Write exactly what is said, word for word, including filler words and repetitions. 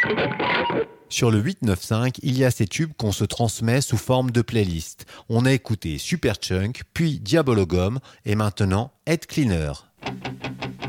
Sur le huit neuf cinq, il y a ces tubes qu'on se transmet sous forme de playlist. On a écouté Superchunk, puis Diabologum et maintenant Head Cleaner.